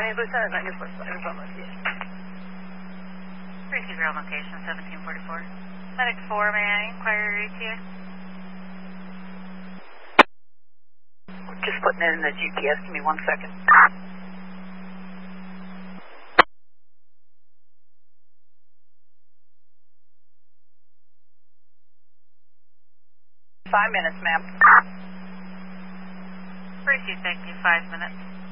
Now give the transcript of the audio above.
Lieutenant, on your first line, Receive your location, 1744. Medic 4, may I inquire your ETA? Just putting it in the GPS, give me 1 second. 5 minutes, ma'am. Receive, thank you, 5 minutes.